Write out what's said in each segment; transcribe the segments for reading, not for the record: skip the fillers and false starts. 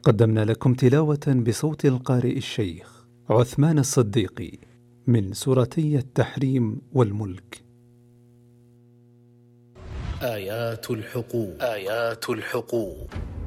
قدمنا لكم تلاوة بصوت القارئ الشيخ عثمان الصديقي من سورتي التحريم والملك. آيات الحقوق.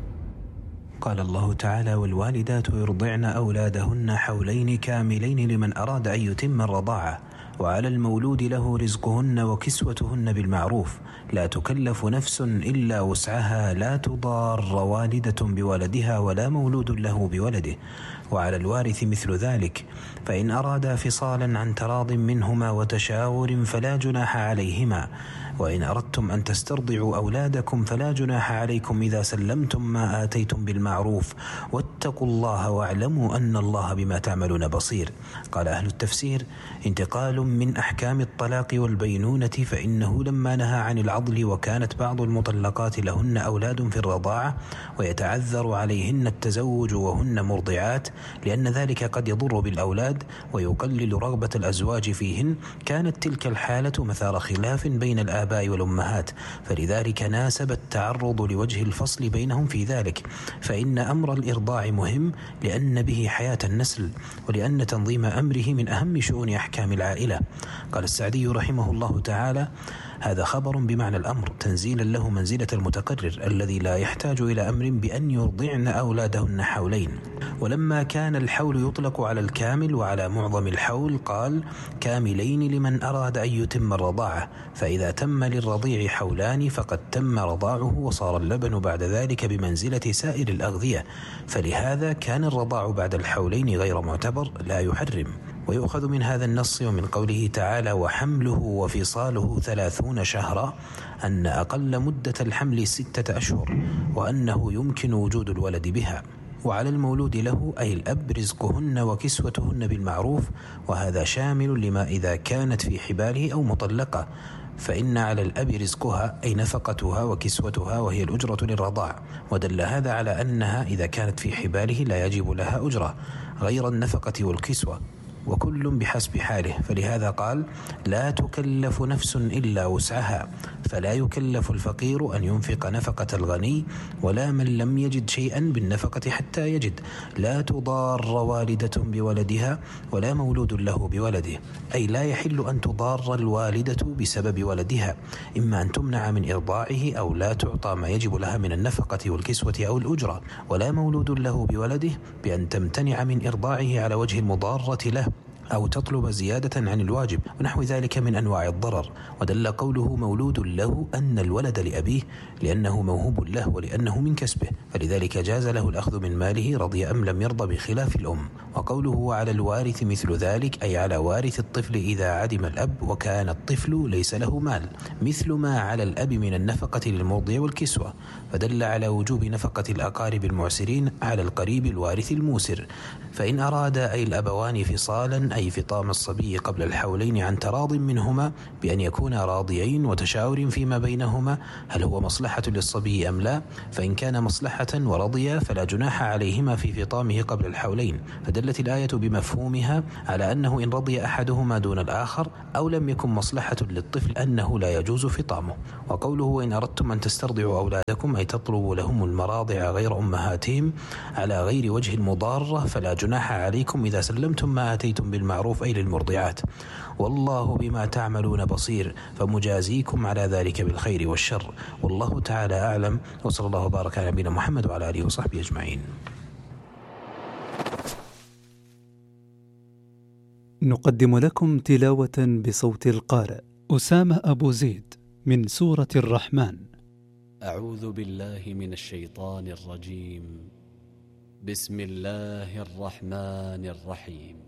قال الله تعالى: والوالدات يرضعن أولادهن حولين كاملين لمن أراد أن يتم الرضاعة، وعلى المولود له رزقهن وكسوتهن بالمعروف، لا تكلف نفس إلا وسعها، لا تضار والدة بولدها ولا مولود له بولده، وعلى الوارث مثل ذلك، فإن أرادا فصالا عن تراض منهما وتشاور فلا جناح عليهما، وإن أردتم أن تسترضعوا أولادكم فلا جناح عليكم إذا سلمتم ما آتيتم بالمعروف، واتقوا الله واعلموا أن الله بما تعملون بصير. قال أهل التفسير: انتقال من أحكام الطلاق والبينونة، فإنه لما نهى عن العضل وكانت بعض المطلقات لهن أولاد في الرضاعة ويتعذر عليهن التزوج وهن مرضعات، لأن ذلك قد يضر بالأولاد ويقلل رغبة الأزواج فيهن، كانت تلك الحالة مثار خلاف بين الآباء والأمهات، فلذلك ناسب التعرض لوجه الفصل بينهم في ذلك، فإن أمر الإرضاع مهم لأن به حياة النسل، ولأن تنظيم أمره من أهم شؤون أحكام العائلة. قال السعدي رحمه الله تعالى: هذا خبر بمعنى الأمر، تنزيلا له منزلة المتقرر الذي لا يحتاج إلى أمر بأن يرضعن أولادهن حولين. ولما كان الحول يطلق على الكامل وعلى معظم الحول، قال: كاملين لمن أراد أن يتم الرضاعة، فإذا تم للرضيع حولان فقد تم رضاعه، وصار اللبن بعد ذلك بمنزلة سائر الأغذية، فلهذا كان الرضاع بعد الحولين غير معتبر لا يحرم. ويؤخذ من هذا النص ومن قوله تعالى: وحمله وفصاله 30 شهرا، أن أقل مدة الحمل 6 أشهر، وأنه يمكن وجود الولد بها. وعلى المولود له أي الأب رزقهن وكسوتهن بالمعروف، وهذا شامل لما إذا كانت في حباله أو مطلقة، فإن على الأب رزقها أي نفقتها وكسوتها، وهي الأجرة للرضاع، ودل هذا على أنها إذا كانت في حباله لا يجب لها أجرة غير النفقة والكسوة، وكل بحسب حاله، فلهذا قال: لا تكلف نفس إلا وسعها، فلا يكلف الفقير أن ينفق نفقة الغني، ولا من لم يجد شيئا بالنفقة حتى يجد، لا تضار والدة بولدها ولا مولود له بولده، أي لا يحل أن تضار الوالدة بسبب ولدها، إما أن تمنع من إرضاعه أو لا تعطى ما يجب لها من النفقة والكسوة أو الأجرة، ولا مولود له بولده بأن تمتنع من إرضاعه على وجه المضارة له أو تطلب زيادة عن الواجب، ونحو ذلك من أنواع الضرر. ودل قوله مولود له أن الولد لأبيه، لأنه موهوب له ولأنه من كسبه، فلذلك جاز له الأخذ من ماله رضي أم لم يرضى، بخلاف الأم. وقوله وعلى الوارث مثل ذلك، أي على وارث الطفل إذا عدم الأب وكان الطفل ليس له مال، مثل ما على الأب من النفقة للمرضع والكسوة، فدل على وجوب نفقة الأقارب المعسرين على القريب الوارث الموسر. فإن أراد أي الأبوان فصالا، أي فطام الصبي قبل الحولين عن تراض منهما، بأن يكونا راضيين وتشاور فيما بينهما هل هو مصلحة للصبي أم لا، فإن كان مصلحة ورضيا فلا جناح عليهما في فطامه قبل الحولين، فدلت الآية بمفهومها على أنه إن رضي أحدهما دون الآخر أو لم يكن مصلحة للطفل أنه لا يجوز فطامه. وقوله وإن أردتم أن تسترضعوا أولادكم، أي تطلبوا لهم المراضع غير أمهاتهم على غير وجه المضارة، فلا جناح عليكم إذا سلمتم ما آتيتم بالمعروف، أي للمرضعات، والله بما تعملون بصير، فمجازيكم على ذلك بالخير والشر، والله تعالى أعلم، وصلى الله وبارك على نبينا محمد وعلى آله وصحبه أجمعين. نقدم لكم تلاوة بصوت القارئ أسامة أبو زيد من سورة الرحمن. أعوذ بالله من الشيطان الرجيم. بسم الله الرحمن الرحيم.